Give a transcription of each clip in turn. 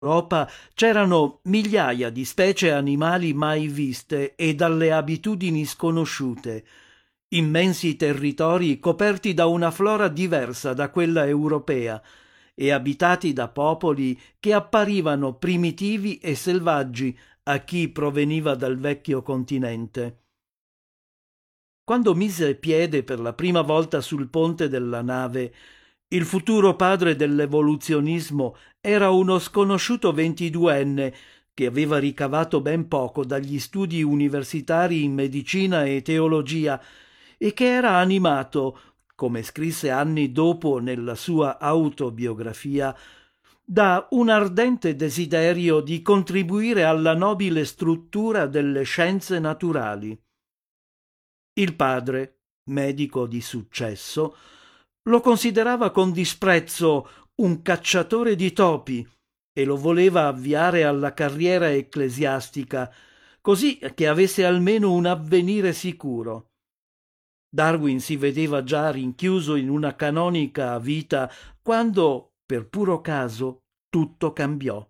Europa c'erano migliaia di specie animali mai viste e dalle abitudini sconosciute, immensi territori coperti da una flora diversa da quella europea e abitati da popoli che apparivano primitivi e selvaggi a chi proveniva dal vecchio continente. Quando mise piede per la prima volta sul ponte della nave, il futuro padre dell'evoluzionismo era uno sconosciuto 22enne che aveva ricavato ben poco dagli studi universitari in medicina e teologia e che era animato, come scrisse anni dopo nella sua autobiografia, da un ardente desiderio di contribuire alla nobile struttura delle scienze naturali. Il padre, medico di successo, lo considerava con disprezzo un cacciatore di topi e lo voleva avviare alla carriera ecclesiastica, così che avesse almeno un avvenire sicuro. Darwin si vedeva già rinchiuso in una canonica vita quando, per puro caso, tutto cambiò.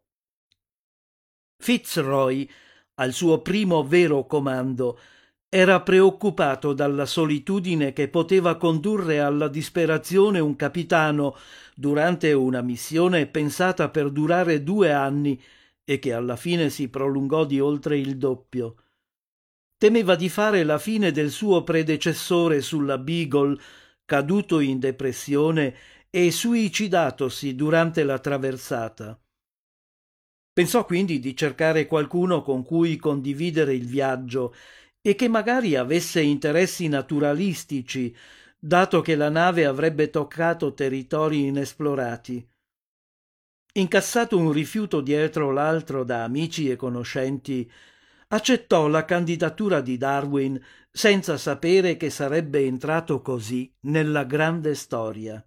Fitzroy, al suo primo vero comando, era preoccupato dalla solitudine che poteva condurre alla disperazione un capitano durante una missione pensata per durare 2 anni e che alla fine si prolungò di oltre il doppio. Temeva di fare la fine del suo predecessore sulla Beagle, caduto in depressione e suicidatosi durante la traversata. Pensò quindi di cercare qualcuno con cui condividere il viaggio e che magari avesse interessi naturalistici, dato che la nave avrebbe toccato territori inesplorati. Incassato un rifiuto dietro l'altro da amici e conoscenti, accettò la candidatura di Darwin senza sapere che sarebbe entrato così nella grande storia.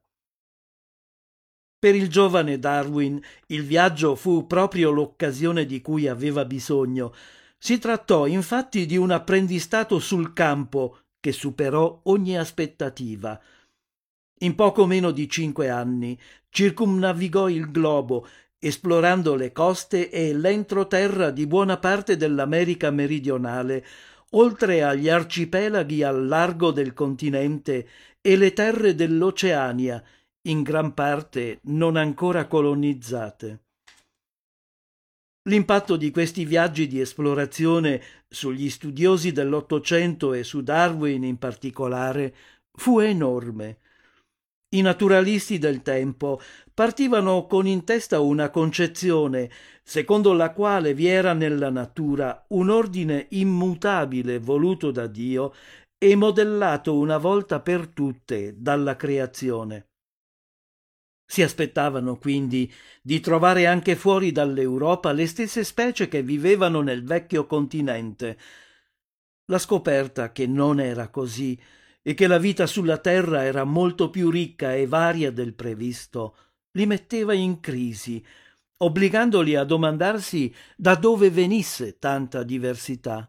Per il giovane Darwin il viaggio fu proprio l'occasione di cui aveva bisogno. Si trattò infatti di un apprendistato sul campo che superò ogni aspettativa. In poco meno di 5 anni circumnavigò il globo, esplorando le coste e l'entroterra di buona parte dell'America meridionale, oltre agli arcipelaghi al largo del continente e le terre dell'Oceania, in gran parte non ancora colonizzate. L'impatto di questi viaggi di esplorazione sugli studiosi dell'Ottocento e su Darwin in particolare fu enorme. I naturalisti del tempo partivano con in testa una concezione secondo la quale vi era nella natura un ordine immutabile voluto da Dio e modellato una volta per tutte dalla creazione. Si aspettavano quindi di trovare anche fuori dall'Europa le stesse specie che vivevano nel vecchio continente. La scoperta che non era così e che la vita sulla Terra era molto più ricca e varia del previsto li metteva in crisi, obbligandoli a domandarsi da dove venisse tanta diversità.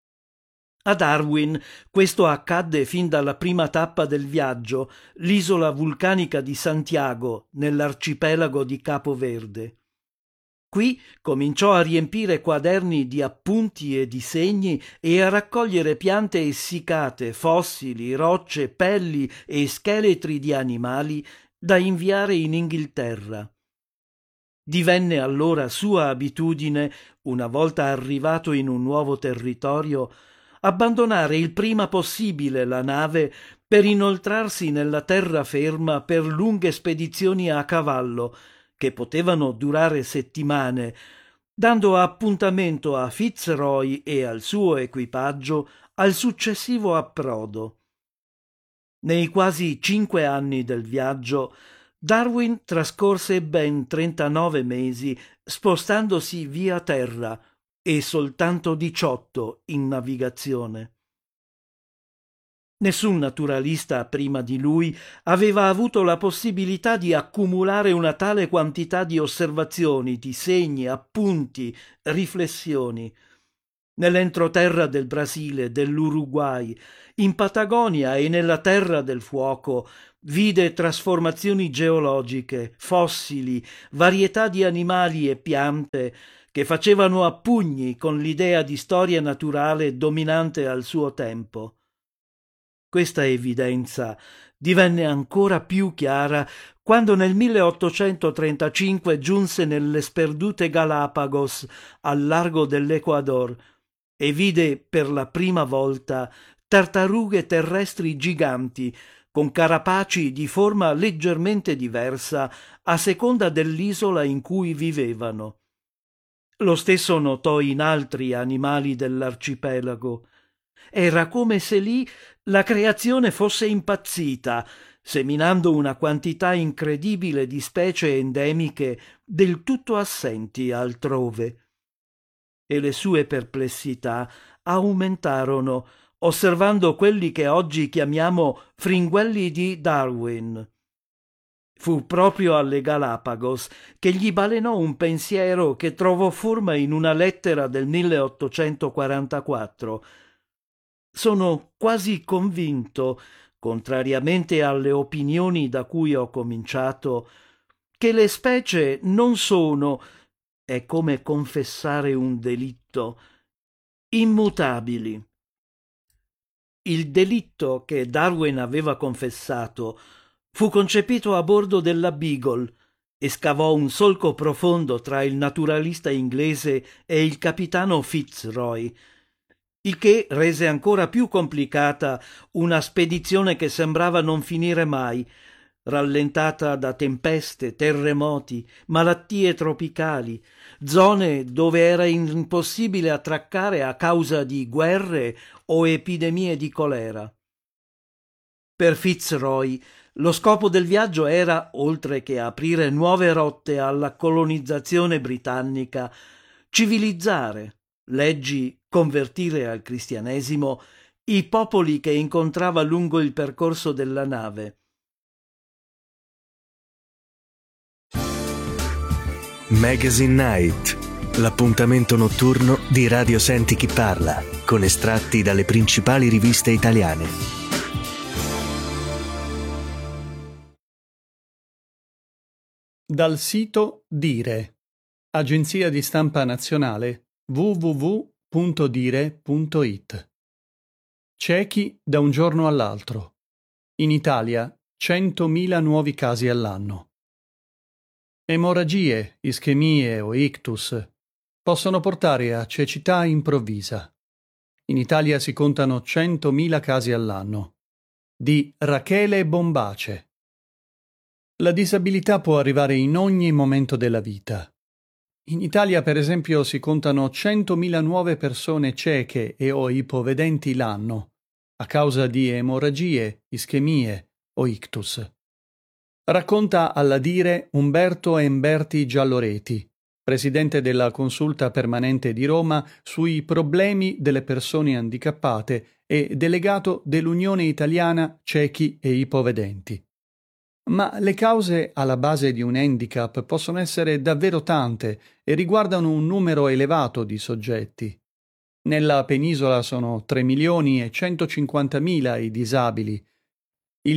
A Darwin questo accadde fin dalla prima tappa del viaggio, l'isola vulcanica di Santiago, nell'arcipelago di Capo Verde. Qui cominciò a riempire quaderni di appunti e disegni e a raccogliere piante essiccate, fossili, rocce, pelli e scheletri di animali da inviare in Inghilterra. Divenne allora sua abitudine, una volta arrivato in un nuovo territorio, abbandonare il prima possibile la nave per inoltrarsi nella terraferma per lunghe spedizioni a cavallo, che potevano durare settimane, dando appuntamento a Fitzroy e al suo equipaggio al successivo approdo. Nei quasi 5 anni del viaggio, Darwin trascorse ben 39 mesi spostandosi via terra e soltanto 18 in navigazione. Nessun naturalista prima di lui aveva avuto la possibilità di accumulare una tale quantità di osservazioni, disegni, appunti, riflessioni. nell'entroterra del Brasile, dell'Uruguay, in Patagonia e nella Terra del Fuoco, vide trasformazioni geologiche, fossili, varietà di animali e piante che facevano a pugni con l'idea di storia naturale dominante al suo tempo. Questa evidenza divenne ancora più chiara quando nel 1835 giunse nelle sperdute Galapagos al largo dell'Ecuador e vide per la prima volta tartarughe terrestri giganti con carapaci di forma leggermente diversa a seconda dell'isola in cui vivevano. Lo stesso notò in altri animali dell'arcipelago. Era come se lì la creazione fosse impazzita, seminando una quantità incredibile di specie endemiche del tutto assenti altrove. E le sue perplessità aumentarono osservando quelli che oggi chiamiamo fringuelli di Darwin. Fu proprio alle Galapagos che gli balenò un pensiero che trovò forma in una lettera del 1844. Sono quasi convinto, contrariamente alle opinioni da cui ho cominciato, che le specie non sono, è come confessare un delitto, immutabili. Il delitto che Darwin aveva confessato fu concepito a bordo della Beagle e scavò un solco profondo tra il naturalista inglese e il capitano Fitzroy, il che rese ancora più complicata una spedizione che sembrava non finire mai, rallentata da tempeste, terremoti, malattie tropicali, zone dove era impossibile attraccare a causa di guerre o epidemie di colera. Per Fitzroy lo scopo del viaggio era, oltre che aprire nuove rotte alla colonizzazione britannica, civilizzare, leggi convertire al cristianesimo, i popoli che incontrava lungo il percorso della nave. Magazine Night, l'appuntamento notturno di Radio Senti Chi Parla, con estratti dalle principali riviste italiane. Dal sito Dire, agenzia di stampa nazionale www.dire.it. Ciechi da un giorno all'altro. In Italia 100.000 nuovi casi all'anno. Emorragie, ischemie o ictus possono portare a cecità improvvisa. In Italia si contano 100.000 casi all'anno. Di Rachele Bombace. La disabilità può arrivare in ogni momento della vita. In Italia, per esempio, si contano 100.000 nuove persone cieche e o ipovedenti l'anno, a causa di emorragie, ischemie o ictus. Racconta alla Dire Umberto Emberti Gialloreti, presidente della Consulta Permanente di Roma sui problemi delle persone handicappate e delegato dell'Unione Italiana Ciechi e Ipovedenti. Ma le cause alla base di un handicap possono essere davvero tante e riguardano un numero elevato di soggetti. Nella penisola sono 3.150.000 i disabili, il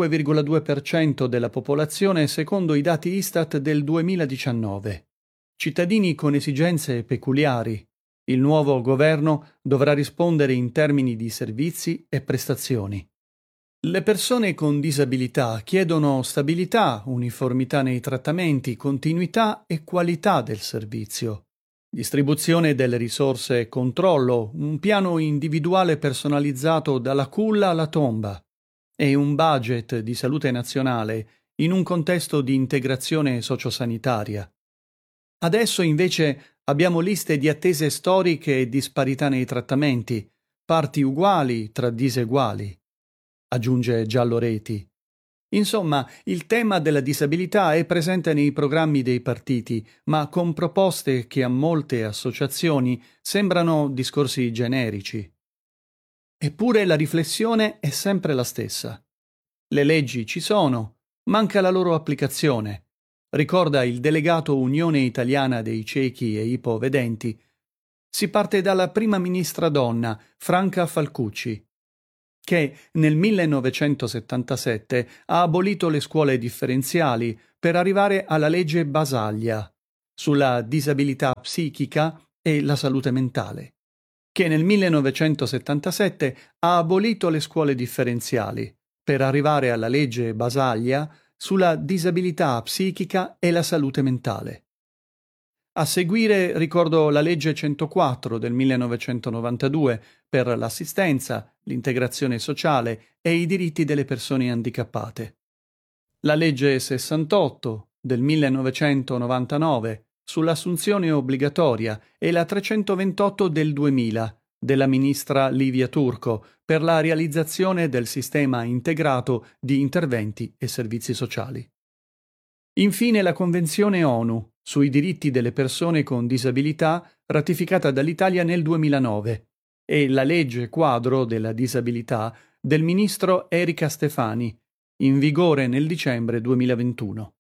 5,2% della popolazione secondo i dati Istat del 2019. Cittadini con esigenze peculiari. Il nuovo governo dovrà rispondere in termini di servizi e prestazioni. Le persone con disabilità chiedono stabilità, uniformità nei trattamenti, continuità e qualità del servizio, distribuzione delle risorse e controllo, un piano individuale personalizzato dalla culla alla tomba e un budget di salute nazionale in un contesto di integrazione sociosanitaria. Adesso invece abbiamo liste di attese storiche e disparità nei trattamenti, parti uguali tra diseguali, aggiunge Gialloreti. Insomma, il tema della disabilità è presente nei programmi dei partiti, ma con proposte che a molte associazioni sembrano discorsi generici. Eppure la riflessione è sempre la stessa. Le leggi ci sono, manca la loro applicazione, ricorda il delegato Unione Italiana dei Ciechi e Ipovedenti. Si parte dalla prima ministra donna, Franca Falcucci, che nel 1977 ha abolito le scuole differenziali per arrivare alla legge Basaglia sulla disabilità psichica e la salute mentale, che nel 1977 ha abolito le scuole differenziali per arrivare alla legge Basaglia sulla disabilità psichica e la salute mentale. A seguire ricordo la legge 104 del 1992 per l'assistenza, l'integrazione sociale e i diritti delle persone handicappate. La legge 68 del 1999 sull'assunzione obbligatoria e la 328 del 2000 della ministra Livia Turco per la realizzazione del sistema integrato di interventi e servizi sociali. Infine la Convenzione ONU sui diritti delle persone con disabilità ratificata dall'Italia nel 2009 e la legge quadro della disabilità del ministro Erika Stefani, in vigore nel dicembre 2021.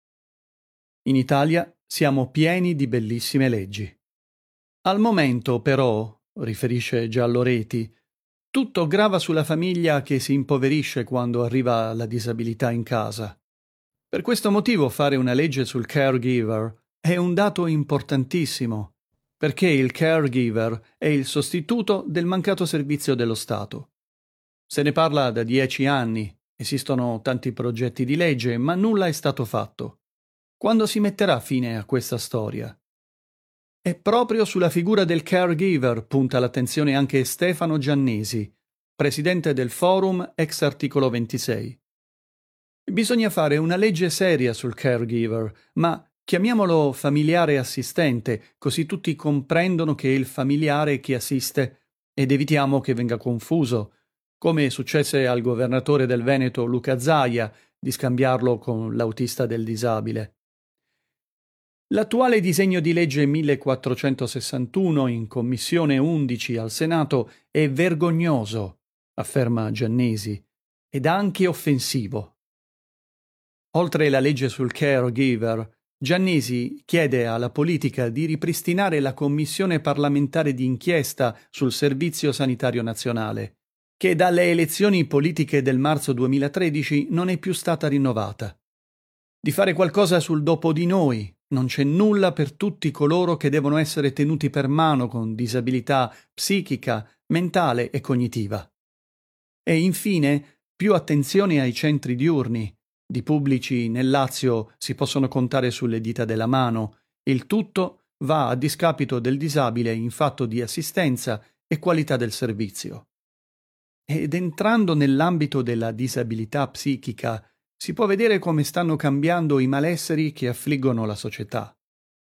In Italia siamo pieni di bellissime leggi. Al momento, però, riferisce Giallo Reti, tutto grava sulla famiglia che si impoverisce quando arriva la disabilità in casa. Per questo motivo fare una legge sul caregiver è un dato importantissimo, perché il caregiver è il sostituto del mancato servizio dello Stato. Se ne parla da 10 anni, esistono tanti progetti di legge, ma nulla è stato fatto. Quando si metterà fine a questa storia? E proprio sulla figura del caregiver punta l'attenzione anche Stefano Giannesi, presidente del Forum ex articolo 26. Bisogna fare una legge seria sul caregiver, ma chiamiamolo familiare assistente, così tutti comprendono che è il familiare che assiste ed evitiamo che venga confuso, come successe al governatore del Veneto Luca Zaia di scambiarlo con l'autista del disabile. L'attuale disegno di legge 1461 in Commissione 11 al Senato è vergognoso, afferma Giannesi, ed anche offensivo. Oltre la legge sul caregiver, Giannesi chiede alla politica di ripristinare la Commissione parlamentare d'inchiesta sul Servizio Sanitario Nazionale, che dalle elezioni politiche del marzo 2013 non è più stata rinnovata. Di fare qualcosa sul dopo di noi, non c'è nulla per tutti coloro che devono essere tenuti per mano con disabilità psichica, mentale e cognitiva. E infine, più attenzione ai centri diurni. Di pubblici nel Lazio si possono contare sulle dita della mano. Il tutto va a discapito del disabile in fatto di assistenza e qualità del servizio. Ed entrando nell'ambito della disabilità psichica, si può vedere come stanno cambiando i malesseri che affliggono la società.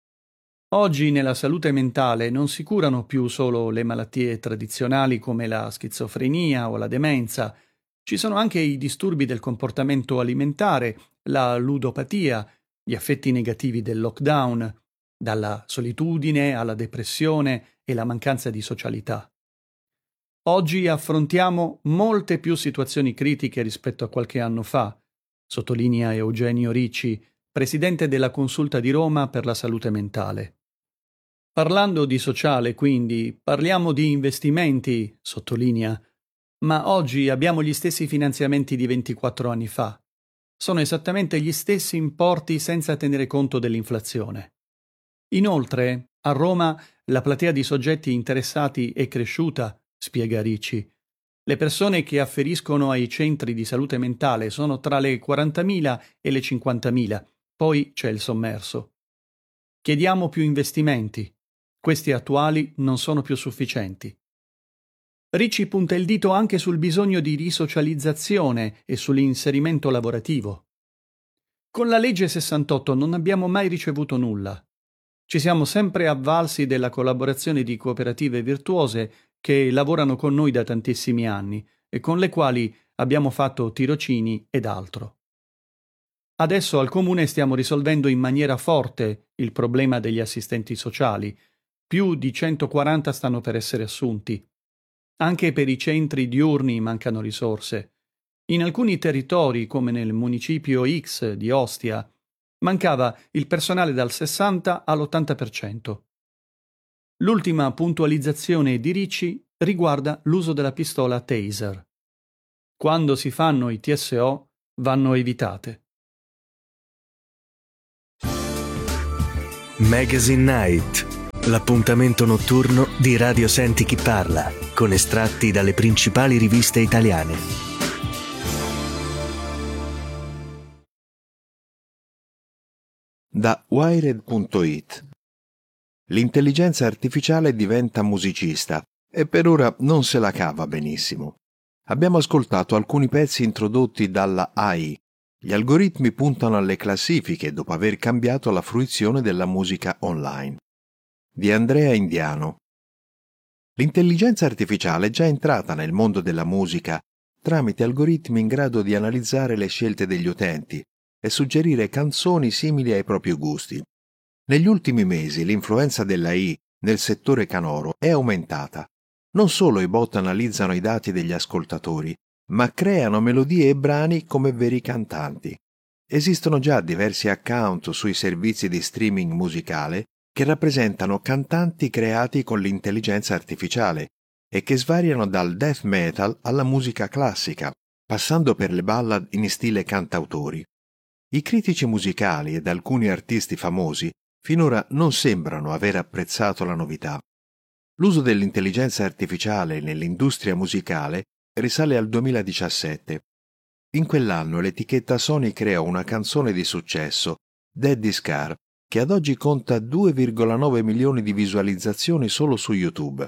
Oggi nella salute mentale non si curano più solo le malattie tradizionali come la schizofrenia o la demenza. Ci sono anche i disturbi del comportamento alimentare, la ludopatia, gli effetti negativi del lockdown, dalla solitudine alla depressione e la mancanza di socialità. Oggi affrontiamo molte più situazioni critiche rispetto a qualche anno fa, sottolinea Eugenio Ricci, presidente della Consulta di Roma per la salute mentale. Parlando di sociale, quindi, parliamo di investimenti, sottolinea, ma oggi abbiamo gli stessi finanziamenti di 24 anni fa. Sono esattamente gli stessi importi senza tenere conto dell'inflazione. Inoltre, a Roma la platea di soggetti interessati è cresciuta, spiega Ricci. Le persone che afferiscono ai centri di salute mentale sono tra le 40.000 e le 50.000, poi c'è il sommerso. Chiediamo più investimenti. Questi attuali non sono più sufficienti. Ricci punta il dito anche sul bisogno di risocializzazione e sull'inserimento lavorativo. Con la legge 68 non abbiamo mai ricevuto nulla. Ci siamo sempre avvalsi della collaborazione di cooperative virtuose che lavorano con noi da tantissimi anni e con le quali abbiamo fatto tirocini ed altro. Adesso al Comune stiamo risolvendo in maniera forte il problema degli assistenti sociali. Più di 140 stanno per essere assunti. Anche per i centri diurni mancano risorse. In alcuni territori, come nel municipio X di Ostia, mancava il personale dal 60 all'80%. L'ultima puntualizzazione di Ricci riguarda l'uso della pistola taser. Quando si fanno i TSO vanno evitate. Magazine Night, l'appuntamento notturno di Radio Senti Chi Parla, con estratti dalle principali riviste italiane. Da Wired.it. L'intelligenza artificiale diventa musicista e per ora non se la cava benissimo. Abbiamo ascoltato alcuni pezzi introdotti dalla AI. Gli algoritmi puntano alle classifiche dopo aver cambiato la fruizione della musica online. Di Andrea Indiano. L'intelligenza artificiale è già entrata nel mondo della musica tramite algoritmi in grado di analizzare le scelte degli utenti e suggerire canzoni simili ai propri gusti. Negli ultimi mesi l'influenza dell'AI nel settore canoro è aumentata. Non solo i bot analizzano i dati degli ascoltatori, ma creano melodie e brani come veri cantanti. Esistono già diversi account sui servizi di streaming musicale che rappresentano cantanti creati con l'intelligenza artificiale e che svariano dal death metal alla musica classica, passando per le ballad in stile cantautori. I critici musicali ed alcuni artisti famosi finora non sembrano aver apprezzato la novità. L'uso dell'intelligenza artificiale nell'industria musicale risale al 2017. In quell'anno l'etichetta Sony creò una canzone di successo, Daddy's Car, che ad oggi conta 2,9 milioni di visualizzazioni solo su YouTube.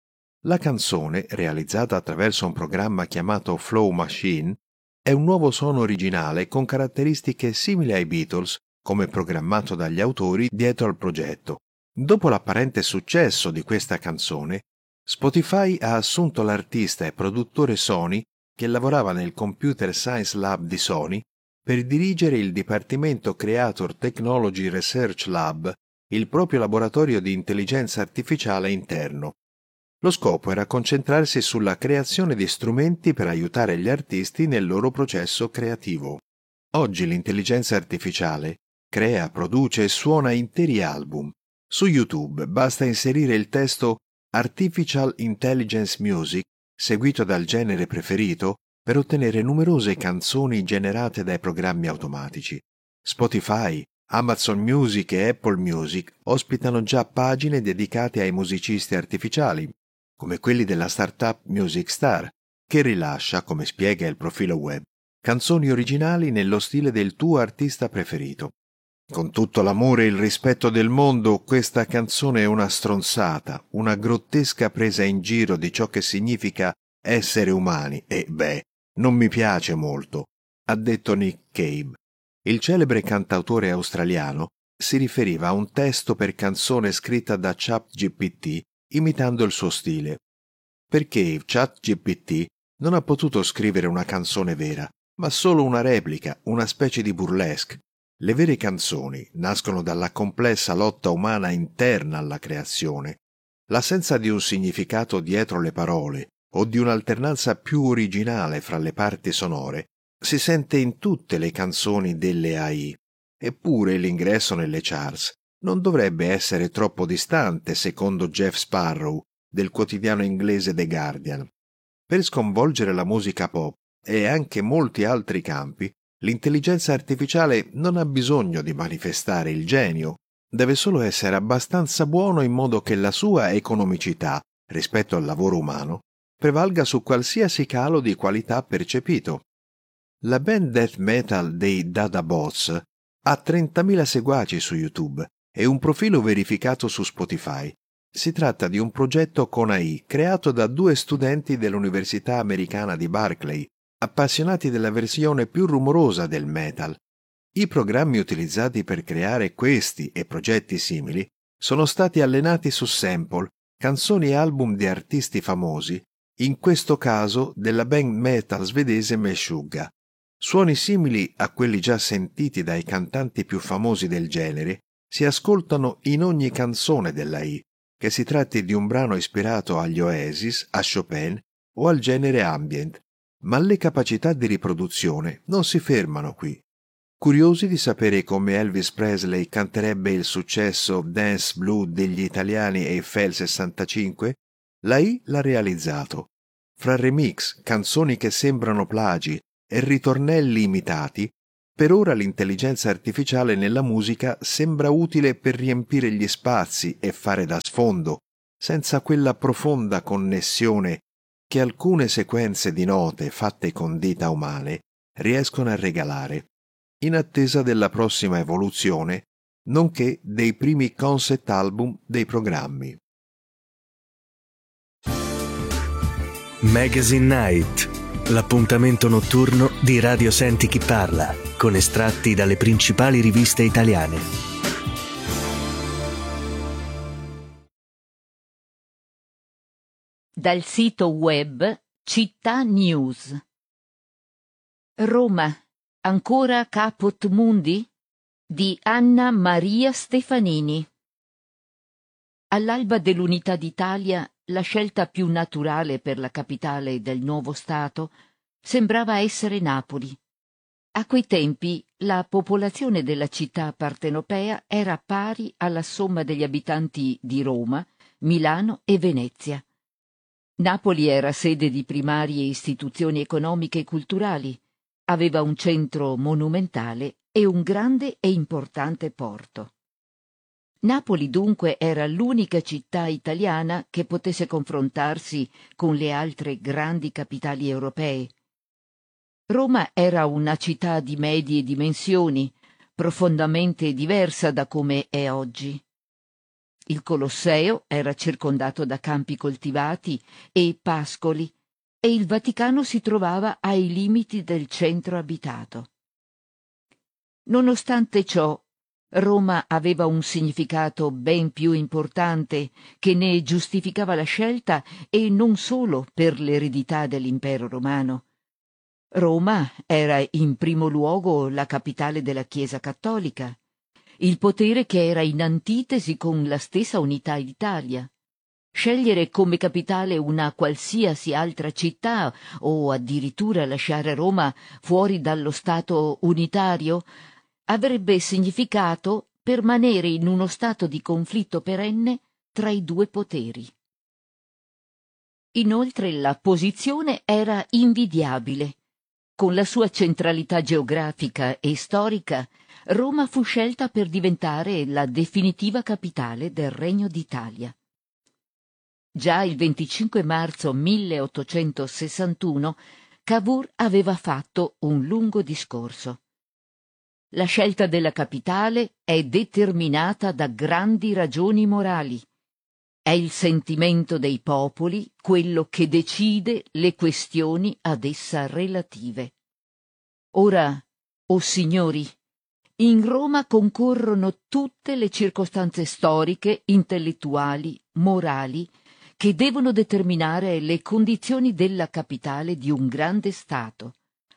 La canzone, realizzata attraverso un programma chiamato Flow Machine, è un nuovo suono originale con caratteristiche simili ai Beatles, come programmato dagli autori dietro al progetto. Dopo l'apparente successo di questa canzone, Spotify ha assunto l'artista e produttore Sony che lavorava nel Computer Science Lab di Sony per dirigere il Dipartimento Creator Technology Research Lab, il proprio laboratorio di intelligenza artificiale interno. Lo scopo era concentrarsi sulla creazione di strumenti per aiutare gli artisti nel loro processo creativo. Oggi l'intelligenza artificiale crea, produce e suona interi album. Su YouTube basta inserire il testo Artificial Intelligence Music, seguito dal genere preferito, per ottenere numerose canzoni generate dai programmi automatici. Spotify, Amazon Music e Apple Music ospitano già pagine dedicate ai musicisti artificiali, come quelli della startup Music Star, che rilascia, come spiega il profilo web, canzoni originali nello stile del tuo artista preferito. Con tutto l'amore e il rispetto del mondo, questa canzone è una stronzata, una grottesca presa in giro di ciò che significa essere umani e, non mi piace molto, ha detto Nick Cave. Il celebre cantautore australiano si riferiva a un testo per canzone scritta da ChatGPT imitando il suo stile. Per Cave, ChatGPT non ha potuto scrivere una canzone vera, ma solo una replica, una specie di burlesque. Le vere canzoni nascono dalla complessa lotta umana interna alla creazione. L'assenza di un significato dietro le parole o di un'alternanza più originale fra le parti sonore si sente in tutte le canzoni delle AI. Eppure l'ingresso nelle charts non dovrebbe essere troppo distante, secondo Jeff Sparrow, del quotidiano inglese The Guardian. Per sconvolgere la musica pop e anche molti altri campi, l'intelligenza artificiale non ha bisogno di manifestare il genio, deve solo essere abbastanza buono in modo che la sua economicità, rispetto al lavoro umano, prevalga su qualsiasi calo di qualità percepito. La band death metal dei Dada Bots ha 30.000 seguaci su YouTube e un profilo verificato su Spotify. Si tratta di un progetto con AI creato da 2 studenti dell'Università americana di Berkeley, appassionati della versione più rumorosa del metal. I programmi utilizzati per creare questi e progetti simili sono stati allenati su sample, canzoni e album di artisti famosi, in questo caso della band metal svedese Meshuggah. Suoni simili a quelli già sentiti dai cantanti più famosi del genere si ascoltano in ogni canzone dell'AI, che si tratti di un brano ispirato agli Oasis, a Chopin o al genere ambient. Ma le capacità di riproduzione non si fermano qui. Curiosi di sapere come Elvis Presley canterebbe il successo Dance Blue degli italiani Eiffel 65, la I l'ha realizzato. Fra remix, canzoni che sembrano plagi e ritornelli imitati, per ora l'intelligenza artificiale nella musica sembra utile per riempire gli spazi e fare da sfondo, senza quella profonda connessione che alcune sequenze di note fatte con dita umane riescono a regalare, in attesa della prossima evoluzione, nonché dei primi concept album dei programmi. Magazine Night, l'appuntamento notturno di Radio Senti Chi Parla, con estratti dalle principali riviste italiane. Dal sito web Città News. Roma, ancora caput mundi? Di Anna Maria Stefanini. All'alba dell'unità d'Italia, la scelta più naturale per la capitale del nuovo Stato sembrava essere Napoli. A quei tempi la popolazione della città partenopea era pari alla somma degli abitanti di Roma, Milano e Venezia. Napoli era sede di primarie istituzioni economiche e culturali, aveva un centro monumentale e un grande e importante porto. Napoli dunque era l'unica città italiana che potesse confrontarsi con le altre grandi capitali europee. Roma era una città di medie dimensioni, profondamente diversa da come è oggi. Il Colosseo era circondato da campi coltivati e pascoli e il Vaticano si trovava ai limiti del centro abitato. Nonostante ciò, Roma aveva un significato ben più importante che ne giustificava la scelta, e non solo per l'eredità dell'impero romano. Roma era in primo luogo la capitale della Chiesa cattolica, il potere che era in antitesi con la stessa unità d'Italia. Scegliere come capitale una qualsiasi altra città o addirittura lasciare Roma fuori dallo Stato unitario avrebbe significato permanere in uno stato di conflitto perenne tra i due poteri. Inoltre la posizione era invidiabile. Con la sua centralità geografica e storica, Roma fu scelta per diventare la definitiva capitale del Regno d'Italia. Già il 25 marzo 1861 Cavour aveva fatto un lungo discorso. La scelta della capitale è determinata da grandi ragioni morali. È il sentimento dei popoli quello che decide le questioni ad essa relative. Ora, o signori, in Roma concorrono tutte le circostanze storiche, intellettuali, morali, che devono determinare le condizioni della capitale di un grande Stato.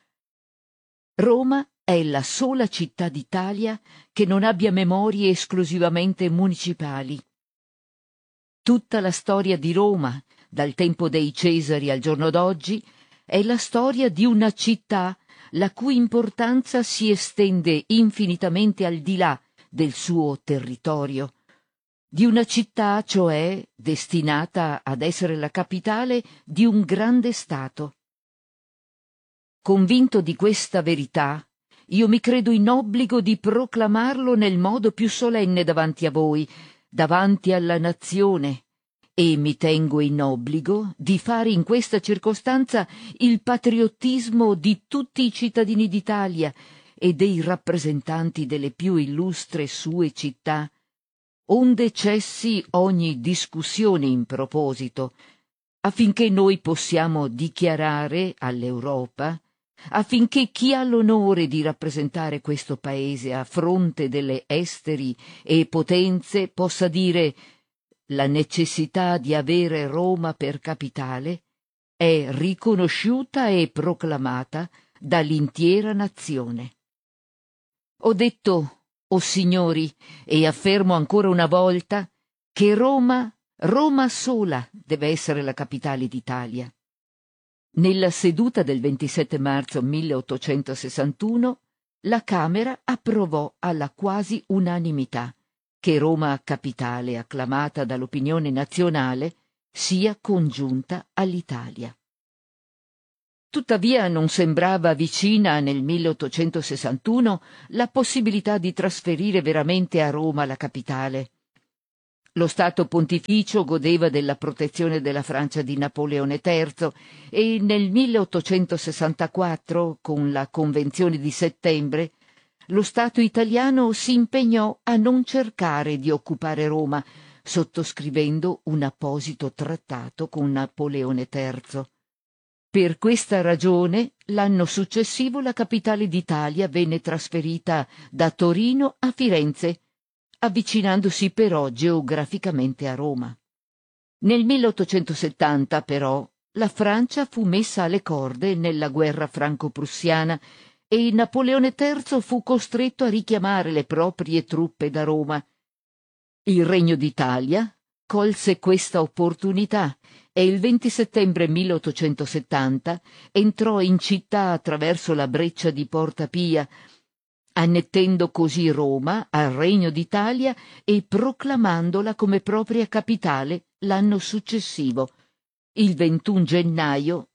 Roma è la sola città d'Italia che non abbia memorie esclusivamente municipali. Tutta la storia di Roma, dal tempo dei Cesari al giorno d'oggi, è la storia di una città la cui importanza si estende infinitamente al di là del suo territorio, di una città, cioè, destinata ad essere la capitale di un grande Stato. Convinto di questa verità, io mi credo in obbligo di proclamarlo nel modo più solenne davanti a voi, davanti alla nazione, e mi tengo in obbligo di fare in questa circostanza il patriottismo di tutti i cittadini d'Italia e dei rappresentanti delle più illustre sue città, onde cessi ogni discussione in proposito, affinché noi possiamo dichiarare all'Europa, affinché chi ha l'onore di rappresentare questo Paese a fronte delle esteri e potenze possa dire: la necessità di avere Roma per capitale è riconosciuta e proclamata dall'intera nazione. Ho detto, o signori, e affermo ancora una volta, che Roma sola deve essere la capitale d'Italia. Nella seduta del 27 marzo 1861 la Camera approvò alla quasi unanimità che Roma Capitale, acclamata dall'opinione nazionale, sia congiunta all'Italia. Tuttavia non sembrava vicina nel 1861 la possibilità di trasferire veramente a Roma la capitale. Lo Stato Pontificio godeva della protezione della Francia di Napoleone III e nel 1864, con la Convenzione di settembre, lo Stato italiano si impegnò a non cercare di occupare Roma, sottoscrivendo un apposito trattato con Napoleone III. Per questa ragione, l'anno successivo la capitale d'Italia venne trasferita da Torino a Firenze, avvicinandosi però geograficamente a Roma. Nel 1870, però, la Francia fu messa alle corde nella guerra franco-prussiana e Napoleone III fu costretto a richiamare le proprie truppe da Roma. Il Regno d'Italia colse questa opportunità e il 20 settembre 1870 entrò in città attraverso la breccia di Porta Pia, annettendo così Roma al Regno d'Italia e proclamandola come propria capitale l'anno successivo, il 21 gennaio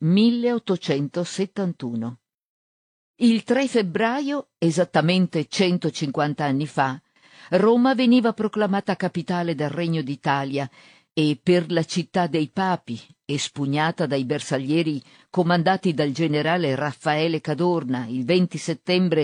1871. Il 3 febbraio, esattamente 150 anni fa, Roma veniva proclamata capitale del Regno d'Italia e per la città dei Papi, espugnata dai bersaglieri comandati dal generale Raffaele Cadorna il 20 settembre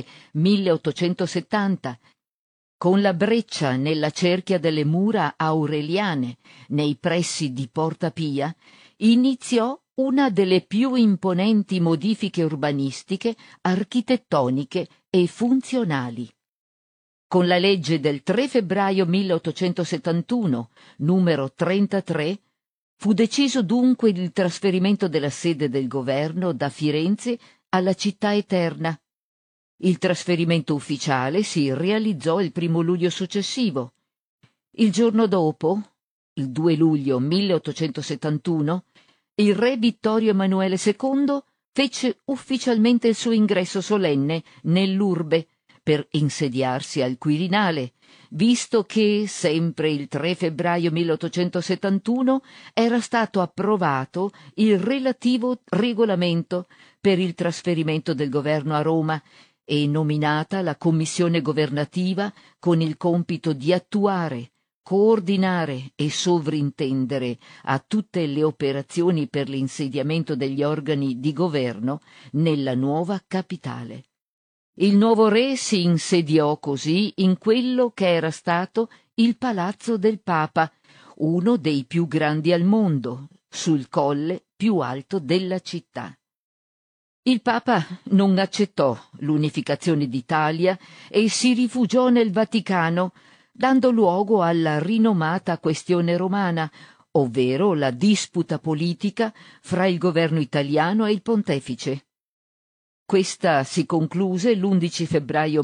1870, con la breccia nella cerchia delle mura aureliane nei pressi di Porta Pia, iniziò una delle più imponenti modifiche urbanistiche, architettoniche e funzionali. Con la legge del 3 febbraio 1871, numero 33, fu deciso dunque il trasferimento della sede del governo da Firenze alla Città Eterna. Il trasferimento ufficiale si realizzò il 1 luglio successivo. Il giorno dopo, il 2 luglio 1871, il re Vittorio Emanuele II fece ufficialmente il suo ingresso solenne nell'urbe per insediarsi al Quirinale, visto che sempre il 3 febbraio 1871 era stato approvato il relativo regolamento per il trasferimento del governo a Roma e nominata la commissione governativa con il compito di attuare, coordinare e sovrintendere a tutte le operazioni per l'insediamento degli organi di governo nella nuova capitale. Il nuovo re si insediò così in quello che era stato il Palazzo del Papa, uno dei più grandi al mondo, sul colle più alto della città. Il Papa non accettò l'unificazione d'Italia e si rifugiò nel Vaticano, dando luogo alla rinomata questione romana, ovvero la disputa politica fra il governo italiano e il pontefice. Questa si concluse l'11 febbraio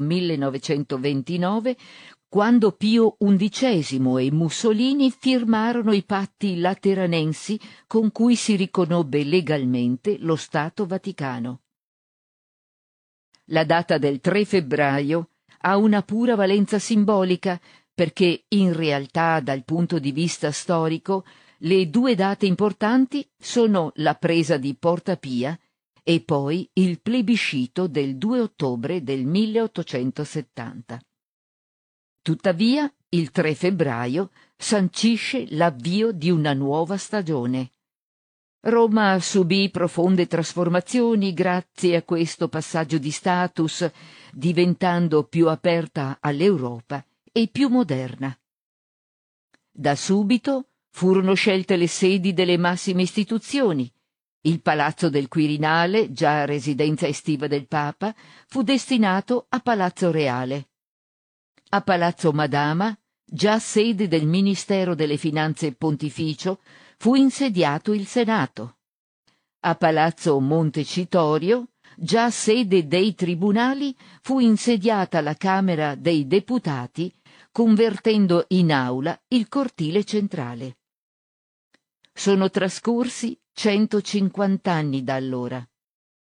1929, quando Pio XI e Mussolini firmarono i patti lateranensi con cui si riconobbe legalmente lo Stato Vaticano. La data del 3 febbraio ha una pura valenza simbolica, perché in realtà dal punto di vista storico le due date importanti sono la presa di Porta Pia e poi il plebiscito del 2 ottobre del 1870. Tuttavia, il 3 febbraio sancisce l'avvio di una nuova stagione. Roma subì profonde trasformazioni grazie a questo passaggio di status, diventando più aperta all'Europa e più moderna. Da subito furono scelte le sedi delle massime istituzioni. Il Palazzo del Quirinale, già residenza estiva del Papa, fu destinato a Palazzo Reale. A Palazzo Madama, già sede del Ministero delle Finanze Pontificio, fu insediato il Senato. A Palazzo Montecitorio, già sede dei tribunali, fu insediata la Camera dei Deputati, convertendo in aula il cortile centrale. Sono trascorsi 150 anni da allora.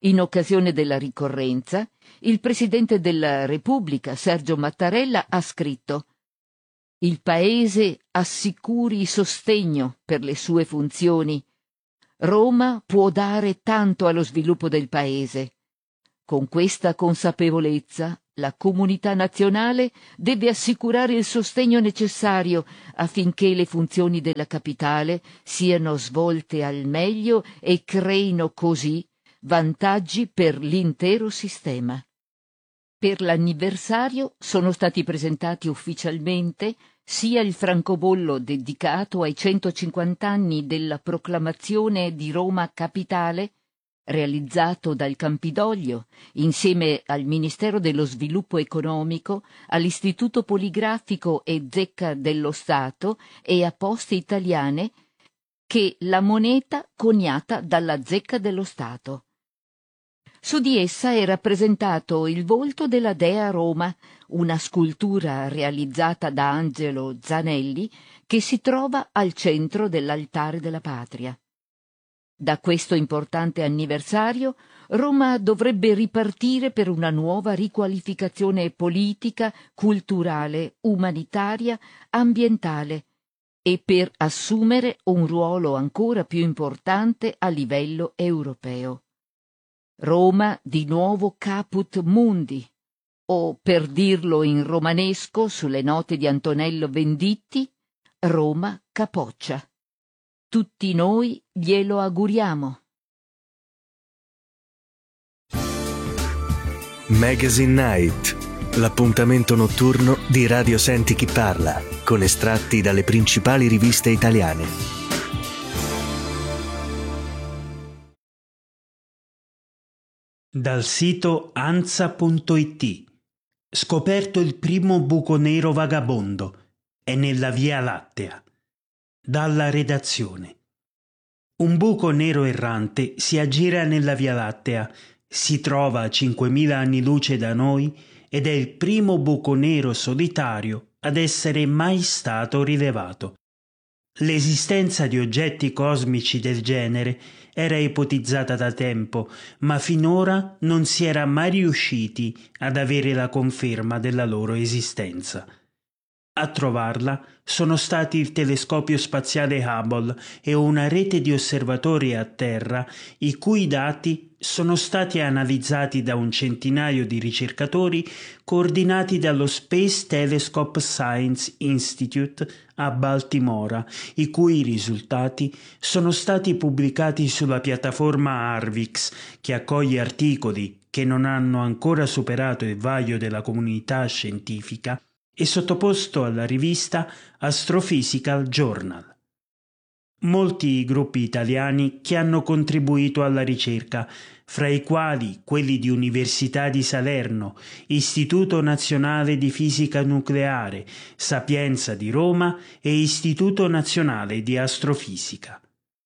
In occasione della ricorrenza, il Presidente della Repubblica, Sergio Mattarella, ha scritto: «Il Paese assicuri sostegno per le sue funzioni. Roma può dare tanto allo sviluppo del Paese. Con questa consapevolezza, la comunità nazionale deve assicurare il sostegno necessario affinché le funzioni della capitale siano svolte al meglio e creino così vantaggi per l'intero sistema». Per l'anniversario sono stati presentati ufficialmente sia il francobollo dedicato ai 150 anni della proclamazione di Roma Capitale, realizzato dal Campidoglio, insieme al Ministero dello Sviluppo Economico, all'Istituto Poligrafico e Zecca dello Stato e a Poste Italiane, che la moneta coniata dalla Zecca dello Stato. Su di essa è rappresentato il volto della Dea Roma, una scultura realizzata da Angelo Zanelli che si trova al centro dell'altare della patria. Da questo importante anniversario, Roma dovrebbe ripartire per una nuova riqualificazione politica, culturale, umanitaria, ambientale e per assumere un ruolo ancora più importante a livello europeo. Roma di nuovo caput mundi, o per dirlo in romanesco sulle note di Antonello Venditti, Roma capoccia. Tutti noi glielo auguriamo. Magazine Night, l'appuntamento notturno di Radio Senti Chi Parla, con estratti dalle principali riviste italiane. Dal sito ansa.it. Scoperto il primo buco nero vagabondo. È nella Via Lattea. Dalla redazione. Un buco nero errante si aggira nella Via Lattea, si trova a 5.000 anni luce da noi ed è il primo buco nero solitario ad essere mai stato rilevato. L'esistenza di oggetti cosmici del genere era ipotizzata da tempo, ma finora non si era mai riusciti ad avere la conferma della loro esistenza. A trovarla sono stati il telescopio spaziale Hubble e una rete di osservatori a terra i cui dati sono stati analizzati da un centinaio di ricercatori coordinati dallo Space Telescope Science Institute a Baltimora, i cui risultati sono stati pubblicati sulla piattaforma Arvix, che accoglie articoli che non hanno ancora superato il vaglio della comunità scientifica, e sottoposto alla rivista Astrophysical Journal. Molti gruppi italiani che hanno contribuito alla ricerca, fra i quali quelli di Università di Salerno, Istituto Nazionale di Fisica Nucleare, Sapienza di Roma e Istituto Nazionale di Astrofisica.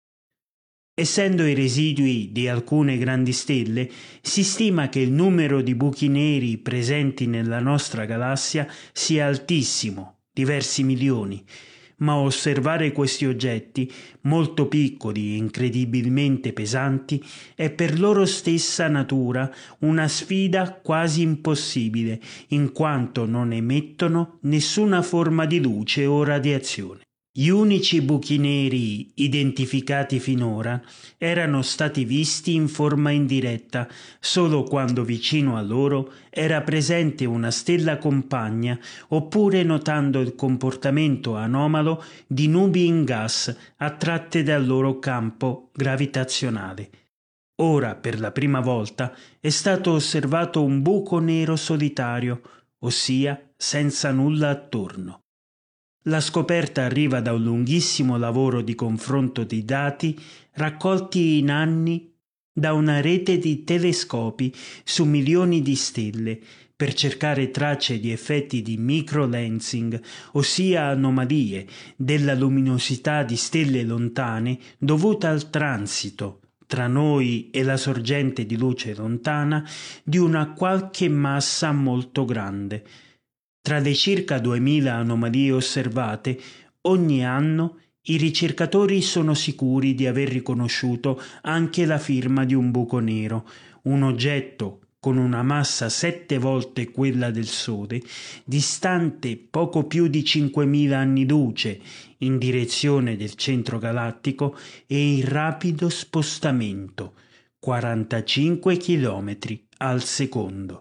Essendo i residui di alcune grandi stelle, si stima che il numero di buchi neri presenti nella nostra galassia sia altissimo, diversi milioni, ma osservare questi oggetti, molto piccoli e incredibilmente pesanti, è per loro stessa natura una sfida quasi impossibile, in quanto non emettono nessuna forma di luce o radiazione. Gli unici buchi neri identificati finora erano stati visti in forma indiretta solo quando vicino a loro era presente una stella compagna oppure notando il comportamento anomalo di nubi in gas attratte dal loro campo gravitazionale. Ora, per la prima volta, è stato osservato un buco nero solitario, ossia senza nulla attorno. La scoperta arriva da un lunghissimo lavoro di confronto di dati raccolti in anni da una rete di telescopi su milioni di stelle per cercare tracce di effetti di microlensing, ossia anomalie della luminosità di stelle lontane dovuta al transito tra noi e la sorgente di luce lontana di una qualche massa molto grande. Tra le circa 2000 anomalie osservate, ogni anno i ricercatori sono sicuri di aver riconosciuto anche la firma di un buco nero, un oggetto con una massa 7 volte quella del Sole, distante poco più di 5.000 anni luce in direzione del centro galattico e in rapido spostamento, 45 km al secondo.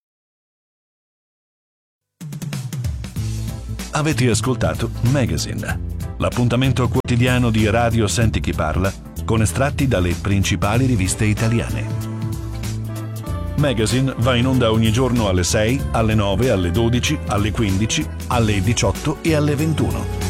Avete ascoltato Magazine, l'appuntamento quotidiano di Radio Senti Chi Parla con estratti dalle principali riviste italiane. Magazine va in onda ogni giorno alle 6, alle 9, alle 12, alle 15, alle 18 e alle 21.